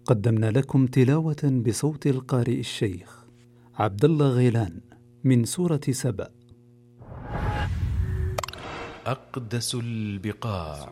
قدمنا لكم تلاوة بصوت القارئ الشيخ عبد الله غيلان من سورة سبأ. أقدس البقاع.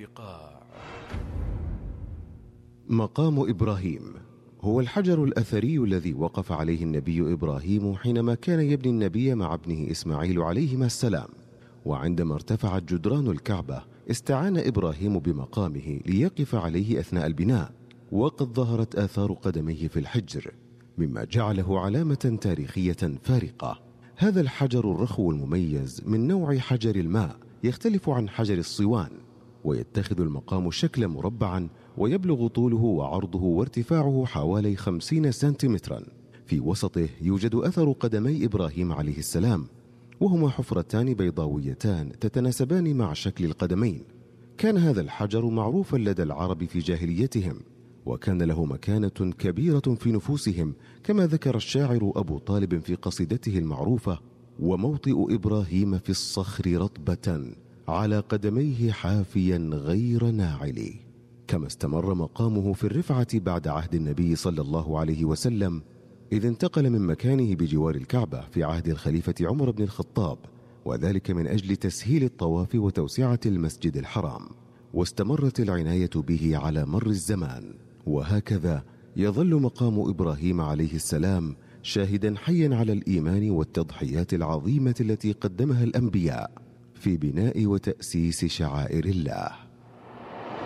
مقام إبراهيم هو الحجر الأثري الذي وقف عليه النبي إبراهيم حينما كان يبني النبي مع ابنه إسماعيل عليهما السلام. وعندما ارتفعت جدران الكعبة استعان إبراهيم بمقامه ليقف عليه أثناء البناء، وقد ظهرت آثار قدميه في الحجر مما جعله علامة تاريخية فارقة. هذا الحجر الرخو المميز من نوع حجر الماء يختلف عن حجر الصوان، ويتخذ المقام شكلا مربعا، ويبلغ طوله وعرضه وارتفاعه حوالي 50 سنتيمترا. في وسطه يوجد أثر قدمي إبراهيم عليه السلام، وهما حفرتان بيضاويتان تتناسبان مع شكل القدمين. كان هذا الحجر معروفا لدى العرب في جاهليتهم، وكان له مكانة كبيرة في نفوسهم، كما ذكر الشاعر أبو طالب في قصيدته المعروفة: وموطئ إبراهيم في الصخر رطبة على قدميه حافيا غير ناعل. كما استمر مقامه في الرفعة بعد عهد النبي صلى الله عليه وسلم، إذ انتقل من مكانه بجوار الكعبة في عهد الخليفة عمر بن الخطاب، وذلك من أجل تسهيل الطواف وتوسعة المسجد الحرام، واستمرت العناية به على مر الزمان. وهكذا يظل مقام إبراهيم عليه السلام شاهدا حيا على الإيمان والتضحيات العظيمة التي قدمها الأنبياء في بناء وتأسيس شعائر الله.